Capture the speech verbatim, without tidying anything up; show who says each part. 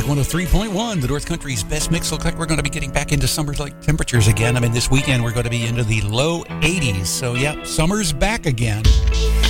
Speaker 1: Magic one oh three point one, the North Country's best mix. Looks like we're going to be getting back into summer-like temperatures again. I mean, this weekend we're going to be into the low eighties. So, yeah, summer's back again.